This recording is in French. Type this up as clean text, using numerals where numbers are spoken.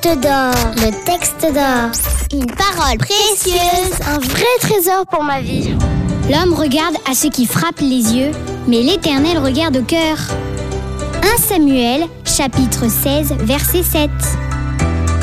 texte d'or. Le texte d'or. Une parole précieuse. Un vrai trésor pour ma vie. L'homme regarde à ce qui frappe les yeux, mais l'Éternel regarde au cœur. 1 Samuel, chapitre 16, verset 7.